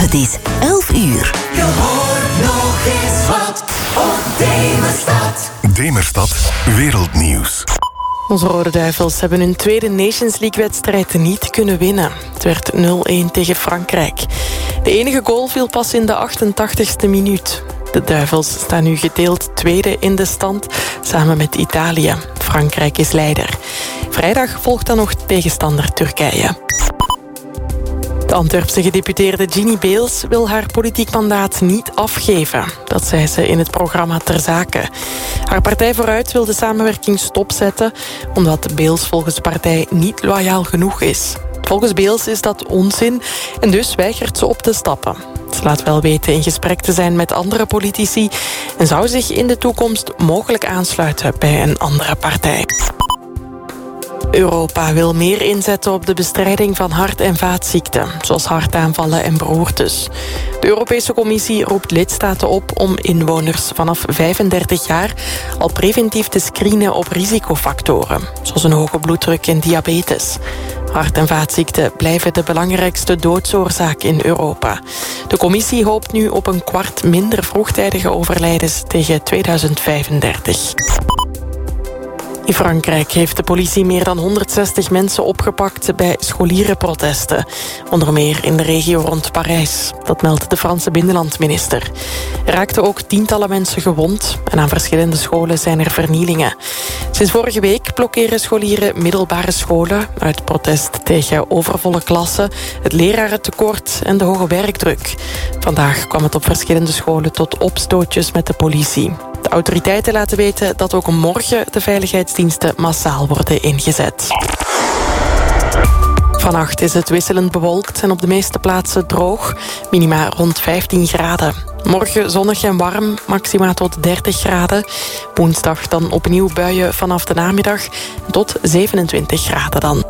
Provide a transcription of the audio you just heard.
Het is 11 uur. Je hoort nog eens wat op Demerstad. Demerstad Wereldnieuws. Onze Rode Duivels hebben hun tweede Nations League-wedstrijd niet kunnen winnen. Het werd 0-1 tegen Frankrijk. De enige goal viel pas in de 88ste minuut. De Duivels staan nu gedeeld tweede in de stand, samen met Italië. Frankrijk is leider. Vrijdag volgt dan nog tegenstander Turkije. De Antwerpse gedeputeerde Ginny Beels wil haar politiek mandaat niet afgeven. Dat zei ze in het programma Ter Zake. Haar Partij Vooruit wil de samenwerking stopzetten, omdat Beels volgens de partij niet loyaal genoeg is. Volgens Beels is dat onzin en dus weigert ze op te stappen. Ze laat wel weten in gesprek te zijn met andere politici en zou zich in de toekomst mogelijk aansluiten bij een andere partij. Europa wil meer inzetten op de bestrijding van hart- en vaatziekten, zoals hartaanvallen en beroertes. De Europese Commissie roept lidstaten op om inwoners vanaf 35 jaar al preventief te screenen op risicofactoren, zoals een hoge bloeddruk en diabetes. Hart- en vaatziekten blijven de belangrijkste doodsoorzaak in Europa. De Commissie hoopt nu op 1/4 minder vroegtijdige overlijdens tegen 2035. In Frankrijk heeft de politie meer dan 160 mensen opgepakt bij scholierenprotesten. Onder meer in de regio rond Parijs. Dat meldt de Franse binnenlandminister. Er raakten ook tientallen mensen gewond en aan verschillende scholen zijn er vernielingen. Sinds vorige week blokkeren scholieren middelbare scholen uit protest tegen overvolle klassen, het lerarentekort en de hoge werkdruk. Vandaag kwam het op verschillende scholen tot opstootjes met de politie. De autoriteiten laten weten dat ook morgen de veiligheidsdiensten massaal worden ingezet. Vannacht is het wisselend bewolkt en op de meeste plaatsen droog. Minima rond 15 graden. Morgen zonnig en warm, maxima tot 30 graden. Woensdag dan opnieuw buien vanaf de namiddag tot 27 graden dan.